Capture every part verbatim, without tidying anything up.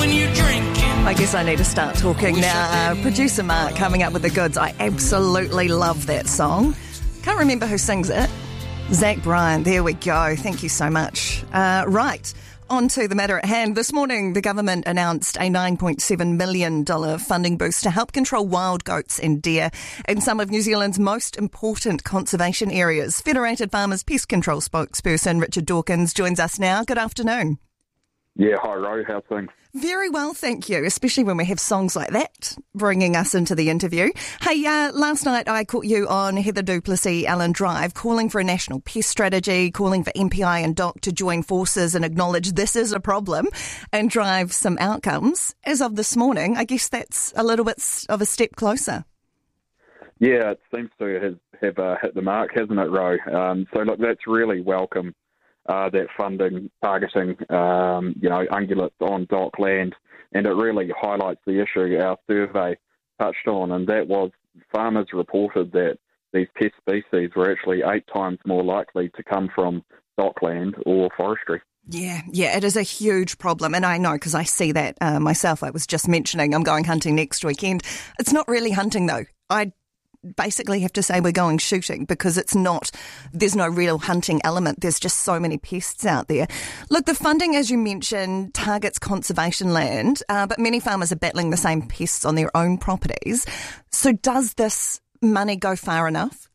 when you're drinking. I guess I need to start talking now. Uh, producer Mark coming up with the goods. I absolutely love that song. Can't remember who sings it. Zach Bryan. There we go. Thank you so much. Uh, right. On to the matter at hand. This morning, the government announced a nine point seven million dollars funding boost to help control wild goats and deer in some of New Zealand's most important conservation areas. Federated Farmers Pest Control spokesperson Richard Dawkins joins us now. Good afternoon. Yeah, hi Ro, how's things? Very well, thank you, especially when we have songs like that bringing us into the interview. Hey, uh, last night I caught you on Heather du Plessis-Allen Drive calling for a national pest strategy, calling for M P I and D O C to join forces and acknowledge this is a problem and drive some outcomes. As of this morning, I guess that's a little bit of a step closer. Yeah, it seems to have, have uh, hit the mark, hasn't it, Ro? Um, so, look, that's really welcome. Uh, that funding targeting, um, you know, ungulates on D O C land, and it really highlights the issue our survey touched on, and that was farmers reported that these pest species were actually eight times more likely to come from D O C land or forestry. Yeah, yeah, it is a huge problem, and I know because I see that uh, myself. I was just mentioning I'm going hunting next weekend. It's not really hunting, though. I basically have to say we're going shooting because it's not, there's no real hunting element. There's just so many pests out there. Look, the funding, as you mentioned, targets conservation land, uh, but many farmers are battling the same pests on their own properties. So does this money go far enough?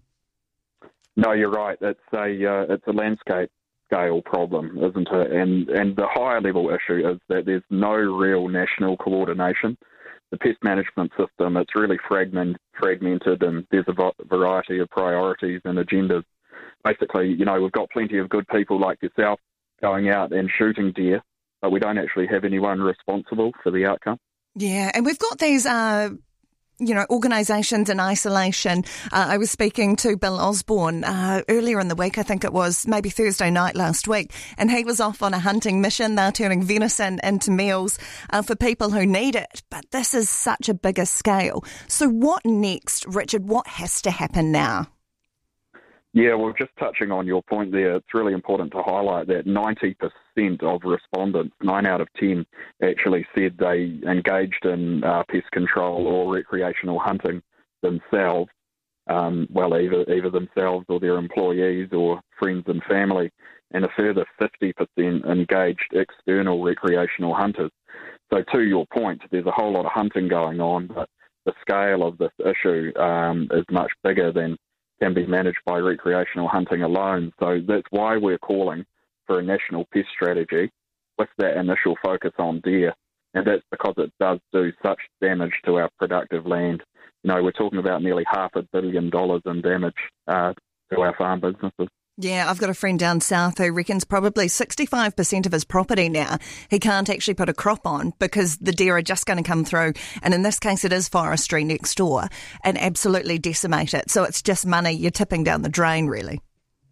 No, you're right. It's a uh, it's a landscape scale problem, isn't it? And and the higher level issue is that there's no real national coordination. The pest management system, it's really fragment, fragmented and there's a variety of priorities and agendas. Basically, you know, we've got plenty of good people like yourself going out and shooting deer, but we don't actually have anyone responsible for the outcome. Yeah, and we've got these, uh, you know, organisations in isolation. Uh, I was speaking to Bill Osborne uh, earlier in the week, I think it was maybe Thursday night last week, and he was off on a hunting mission. They're turning venison into meals uh, for people who need it. But this is such a bigger scale. So what next, Richard? What has to happen now? Yeah, well, just touching on your point there, it's really important to highlight that ninety percent of respondents, nine out of ten, actually said they engaged in uh, pest control or recreational hunting themselves, um, well, either, either themselves or their employees or friends and family, and a further fifty percent engaged external recreational hunters. So to your point, there's a whole lot of hunting going on, but the scale of this issue um, is much bigger than can be managed by recreational hunting alone. So that's why we're calling for a national pest strategy with that initial focus on deer. And that's because it does do such damage to our productive land. You know, we're talking about nearly half a billion dollars in damage uh, to our farm businesses. Yeah, I've got a friend down south who reckons probably sixty-five percent of his property now he can't actually put a crop on because the deer are just going to come through, and in this case it is forestry next door, and absolutely decimate it. So it's just money you're tipping down the drain, really.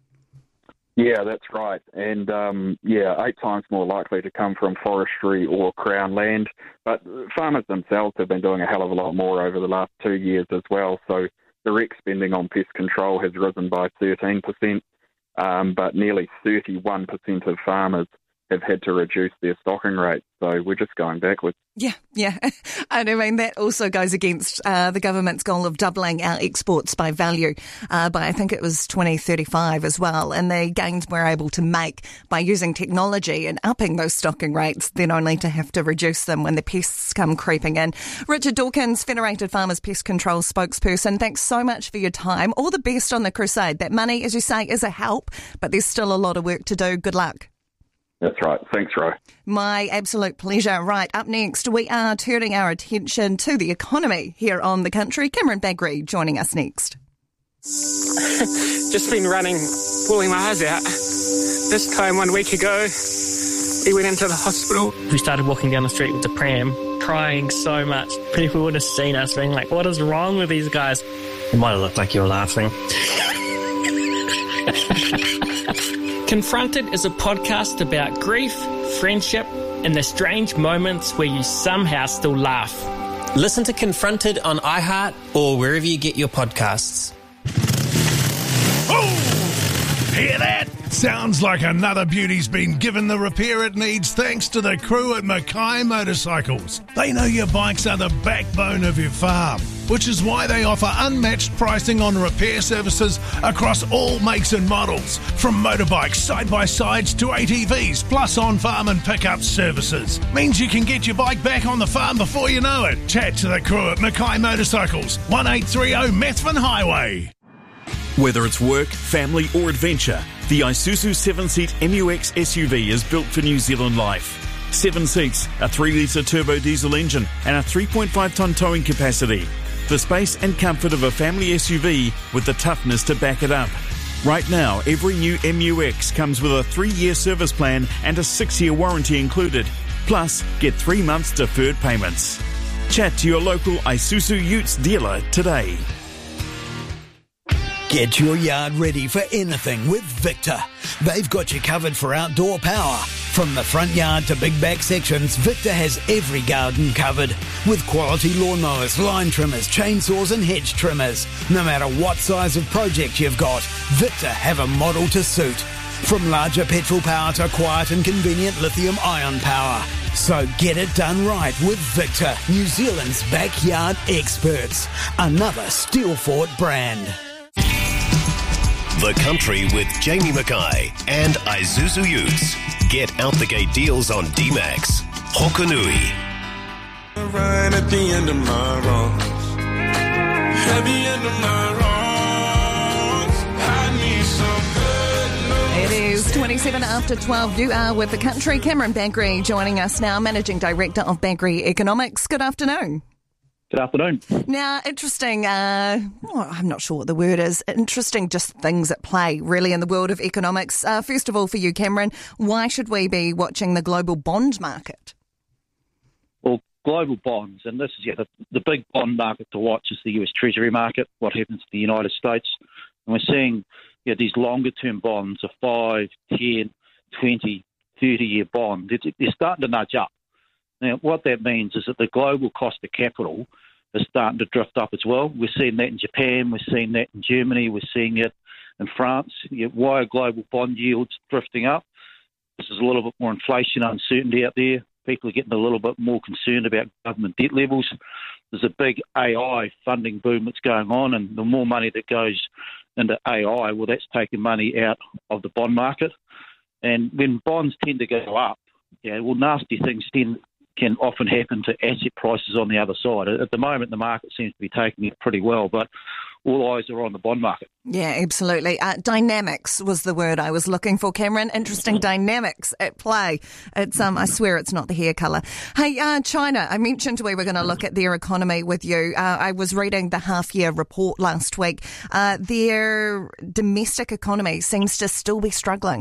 Yeah, that's right. And, um, yeah, eight times more likely to come from forestry or Crown land. But farmers themselves have been doing a hell of a lot more over the last two years as well. So direct spending on pest control has risen by thirteen percent. Um, but nearly thirty-one percent of farmers have had to reduce their stocking rate. So we're just going backwards. Yeah, yeah. And I mean, that also goes against uh, the government's goal of doubling our exports by value uh, by, I think it was twenty thirty-five as well. And the gains we're able to make by using technology and upping those stocking rates, then only to have to reduce them when the pests come creeping in. Richard Dawkins, Federated Farmers Pest Control spokesperson, thanks so much for your time. All the best on the crusade. That money, as you say, is a help, but there's still a lot of work to do. Good luck. That's right. Thanks, Ro. My absolute pleasure. Right, up next, we are turning our attention to the economy here on The Country. Cameron Bagri joining us next. Just been running, pulling my eyes out. This time one week ago, he went into the hospital. We started walking down the street with the pram, crying so much. People would have seen us being like, what is wrong with these guys? It might have looked like you were laughing. Confronted is a podcast about grief, friendship, and the strange moments where you somehow still laugh. Listen to Confronted on iHeart or wherever you get your podcasts. Oh! Hear that? Sounds like another beauty's been given the repair it needs thanks to the crew at Mackay Motorcycles. They know your bikes are the backbone of your farm, which is why they offer unmatched pricing on repair services across all makes and models, from motorbikes, side-by-sides to A T Vs, plus on-farm and pickup services. Means you can get your bike back on the farm before you know it. Chat to the crew at Mackay Motorcycles, eighteen thirty Methven Highway. Whether it's work, family or adventure, the Isuzu seven-seat M U X S U V is built for New Zealand life. Seven seats, a three litre turbo diesel engine and a three point five tonne towing capacity. The space and comfort of a family S U V with the toughness to back it up. Right now, every new M U X comes with a three-year service plan and a six-year warranty included. Plus, get three months deferred payments. Chat to your local Isuzu Utes dealer today. Get your yard ready for anything with Victor. They've got you covered for outdoor power. From the front yard to big back sections, Victor has every garden covered. With quality lawnmowers, line trimmers, chainsaws and hedge trimmers. No matter what size of project you've got, Victor have a model to suit. From larger petrol power to quiet and convenient lithium-ion power. So get it done right with Victor, New Zealand's backyard experts. Another Steelfort brand. The Country with Jamie Mackay and Isuzu Utes. Get out the gate deals on D-Max. Hokanui. Right at the end of my wrongs. At the end of my wrongs. I need some good news. It is twenty-seven after twelve. You are with The Country. Cameron Bagri joining us now, Managing Director of Bagri Economics. Good afternoon. Good afternoon. Now, interesting, uh, oh, I'm not sure what the word is, interesting just things at play, really, in the world of economics. Uh, first of all, for you, Cameron, why should we be watching the global bond market? Well, global bonds, and this is yeah, the, the big bond market to watch is the U S Treasury market, what happens to the United States. And we're seeing yeah, these longer-term bonds, a five, ten, twenty, thirty-year bond, they're, they're starting to nudge up. Now, what that means is that the global cost of capital is starting to drift up as well. We're seeing that in Japan, we're seeing that in Germany, we're seeing it in France. Why are global bond yields drifting up? This is a little bit more inflation uncertainty out there. People are getting a little bit more concerned about government debt levels. There's a big A I funding boom that's going on, and the more money that goes into A I, well, that's taking money out of the bond market. And when bonds tend to go up, yeah, well, nasty things tend can often happen to asset prices on the other side. At the moment, the market seems to be taking it pretty well, but all eyes are on the bond market. Yeah, absolutely. Uh, dynamics was the word I was looking for, Cameron. Interesting dynamics at play. It's um, I swear it's not the hair colour. Hey, uh, China, I mentioned we were going to look at their economy with you. Uh, I was reading the half-year report last week. Uh, their domestic economy seems to still be struggling.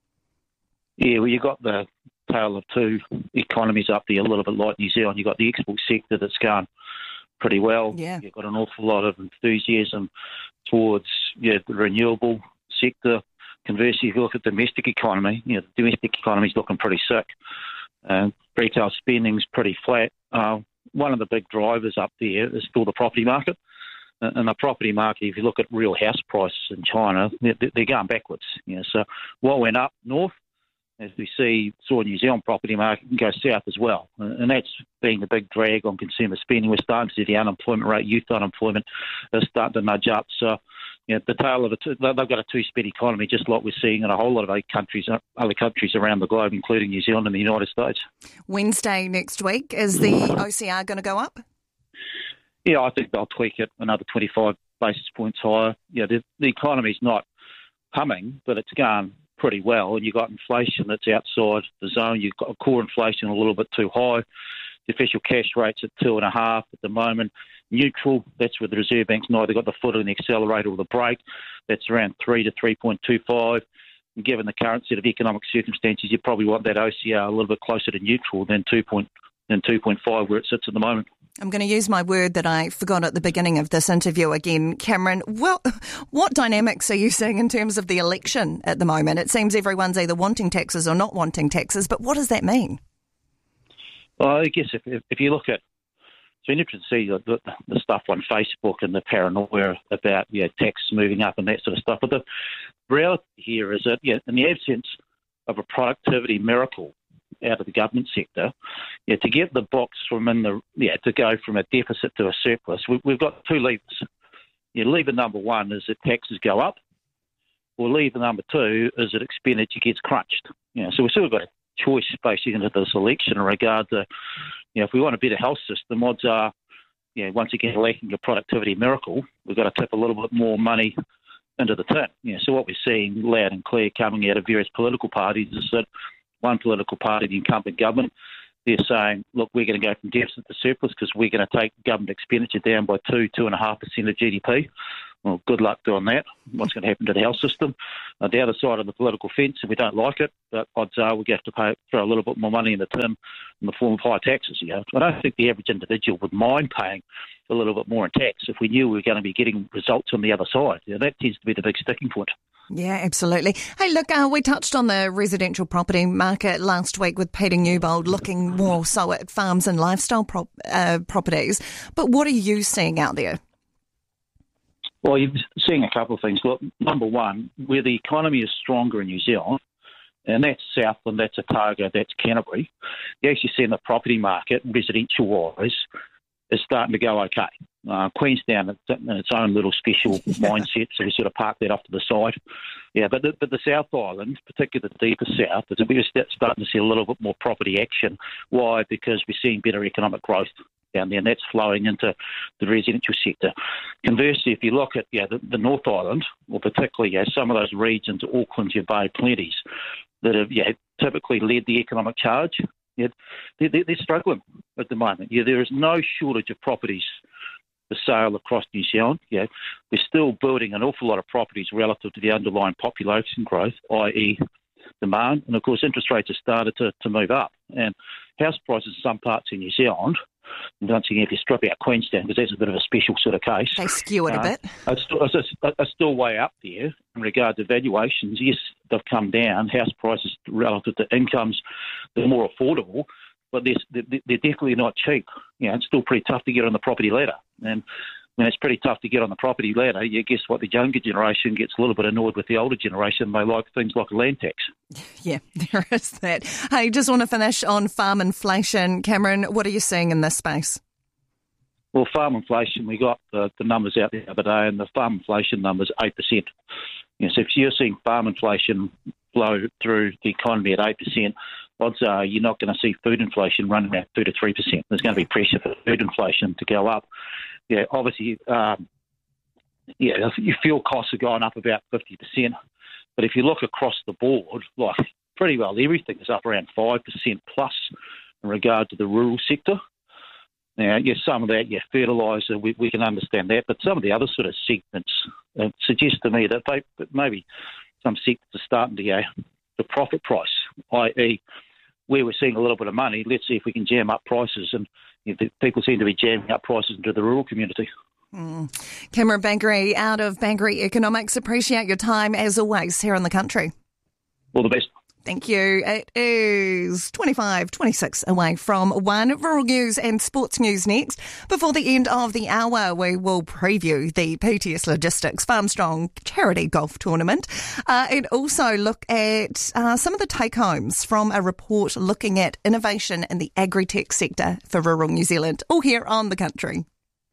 Yeah, well, you got the tale of two economies up there, a little bit like New Zealand. You've got the export sector that's going pretty well. Yeah. You've got an awful lot of enthusiasm towards yeah, the renewable sector. Conversely, if you look at the domestic economy, you know, the domestic economy is looking pretty sick. Uh, retail spending's pretty flat. Uh, one of the big drivers up there is still the property market. Uh, and the property market, if you look at real house prices in China, they're, they're going backwards. You know, so what went up north, as we see, saw New Zealand property market go south as well. And that's being the big drag on consumer spending. We're starting to see the unemployment rate, youth unemployment, is starting to nudge up. So, you know, the tale of a two, they've got a two-speed economy, just like we're seeing in a whole lot of other countries, other countries around the globe, including New Zealand and the United States. Wednesday next week, is the O C R going to go up? Yeah, I think they'll tweak it another twenty-five basis points higher. Yeah, the, the economy's not humming, but it's gone pretty well, and you've got inflation that's outside the zone. You've got core inflation a little bit too high. The official cash rate's at two and a half at the moment. Neutral, that's where the Reserve Bank's neither got the foot on the accelerator or the brake. That's around three to three point two five. And given the current set of economic circumstances, you probably want that O C R a little bit closer to neutral than two point than two point five where it sits at the moment. I'm going to use my word that I forgot at the beginning of this interview again. Cameron, well, what dynamics are you seeing in terms of the election at the moment? It seems everyone's either wanting taxes or not wanting taxes, but what does that mean? Well, I guess if if you look at it's been interesting to see the, the, the stuff on Facebook and the paranoia about yeah, taxes moving up and that sort of stuff. But the reality here is that yeah, in the absence of a productivity miracle out of the government sector, yeah, to get the box from in the yeah to go from a deficit to a surplus, we, we've got two levers. Yeah, lever number one is that taxes go up, or lever number two is that expenditure gets crunched. Yeah, so we've sort of got a choice basically into this election in regard to, you know, if we want a better health system, odds are, you know, once again lacking a productivity miracle, we've got to tip a little bit more money into the tin. You know, so what we're seeing loud and clear coming out of various political parties is that one political party, the incumbent government, they're saying, look, we're going to go from deficit to surplus because we're going to take government expenditure down by two, two and a half percent of G D P. Well, good luck doing that. What's going to happen to the health system? On the other side of the political fence, if we don't like it, but odds are we're going to have to pay, throw a little bit more money in the tin in the form of high taxes. You know? I don't think the average individual would mind paying a little bit more in tax if we knew we were going to be getting results on the other side. You know, that tends to be the big sticking point. Yeah, absolutely. Hey, look, uh, we touched on the residential property market last week with Peter Newbold looking more so at farms and lifestyle prop, uh, properties. But what are you seeing out there? Well, you're seeing a couple of things. Look, number one, where the economy is stronger in New Zealand, and that's Southland, that's Otago, that's Canterbury, you actually see in the property market, residential-wise, is starting to go okay. Uh, Queenstown is in its own little special mindset, so we sort of park that off to the side. Yeah, but the, but the South Island, particularly the deeper south, is we're starting to see a little bit more property action. Why? Because we're seeing better economic growth down there, and that's flowing into the residential sector. Conversely, if you look at yeah, the, the North Island, or particularly yeah, some of those regions, Auckland, your Bay Plenties, that have yeah, typically led the economic charge, yeah, they're, they're struggling at the moment. Yeah, there is no shortage of properties for sale across New Zealand. Yeah, we're still building an awful lot of properties relative to the underlying population growth, that is demand. And, of course, interest rates have started to, to move up. And house prices in some parts of New Zealand, and once again, if you strip out Queenstown, because that's a bit of a special sort of case. They skew it uh, a bit. Are still, are, are still way up there in regard to valuations. Yes, they've come down. House prices relative to incomes, they're more affordable, but they're, they're, they're definitely not cheap. You know, it's still pretty tough to get on the property ladder. And when it's pretty tough to get on the property ladder, you guess what, the younger generation gets a little bit annoyed with the older generation. They like things like a land tax. Yeah, there is that. Hey, just want to finish on farm inflation. Cameron, what are you seeing in this space? Well, farm inflation, we got the, the numbers out the other day, and the farm inflation number's eight percent. You know, so if you're seeing farm inflation flow through the economy at eight percent, odds are you're not going to see food inflation running at two to three percent. There's going to be pressure for food inflation to go up. Yeah, obviously, um, yeah, your fuel costs are going up about fifty percent. But if you look across the board, like pretty well everything is up around five percent plus in regard to the rural sector. Now, yes, some of that, yeah, fertiliser, we, we can understand that, but some of the other sort of segments uh, suggest to me that, they, that maybe some sectors are starting to go the profit price, that is, where we're seeing a little bit of money, let's see if we can jam up prices, and you know, people seem to be jamming up prices into the rural community. Mm. Cameron Bangery out of Bangery Economics. Appreciate your time as always here in the country. All the best. Thank you. It is twenty-five, twenty-six away from one. Rural news and sports news next. Before the end of the hour, we will preview the P T S Logistics Farmstrong Charity Golf Tournament uh, and also look at uh, some of the take-homes from a report looking at innovation in the agri-tech sector for rural New Zealand. All here on The Country.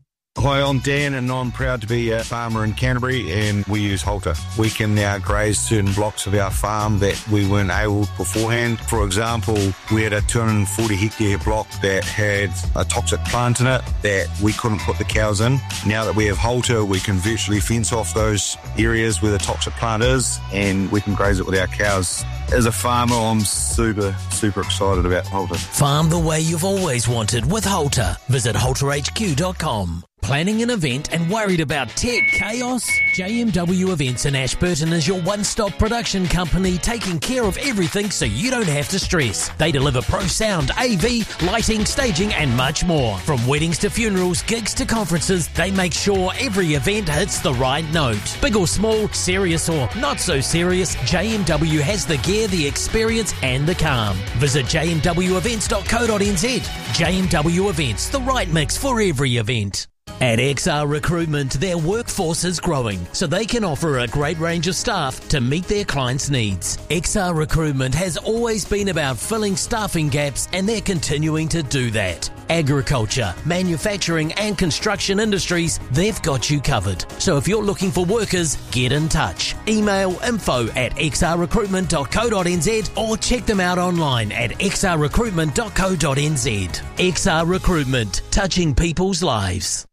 Hi, I'm Dan and I'm proud to be a farmer in Canterbury, and we use Halter. We can now graze certain blocks of our farm that we weren't able beforehand. For example, we had a two hundred forty hectare block that had a toxic plant in it that we couldn't put the cows in. Now that we have Halter, we can virtually fence off those areas where the toxic plant is and we can graze it with our cows. As a farmer, I'm super, super excited about Halter. Farm the way you've always wanted with Halter. Visit halter h q dot com. Planning an event and worried about tech chaos? J M W Events in Ashburton is your one-stop production company taking care of everything so you don't have to stress. They deliver pro sound, A V, lighting, staging and much more. From weddings to funerals, gigs to conferences, they make sure every event hits the right note. Big or small, serious or not so serious, J M W has the gear, the experience and the calm. Visit j m w events dot co dot n z. J M W Events, the right mix for every event. At X R Recruitment, their workforce is growing, so they can offer a great range of staff to meet their clients' needs. X R Recruitment has always been about filling staffing gaps, and they're continuing to do that. Agriculture, manufacturing and construction industries, they've got you covered. So if you're looking for workers, get in touch. Email info at x r recruitment dot co dot n z or check them out online at x r recruitment dot co dot n z. X R Recruitment, touching people's lives.